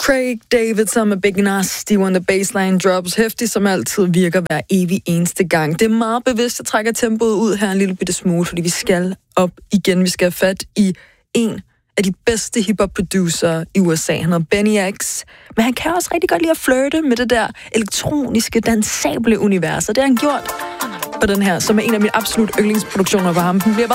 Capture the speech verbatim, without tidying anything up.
Craig David sammen med Big Nasty, when the baseline drops. Hæftig som altid virker hver evig eneste gang. Det er meget bevidst, at trækker tempoet ud her en lille bitte smule, fordi vi skal op igen. Vi skal have fat i en af de bedste hip-hop-producer i U S A. Han hedder Benny X. Men han kan også rigtig godt lide at flirte med det der elektroniske, dansable univers. Og det har han gjort på den her, som er en af mine absolut yndlingsproduktioner på ham. Den bliver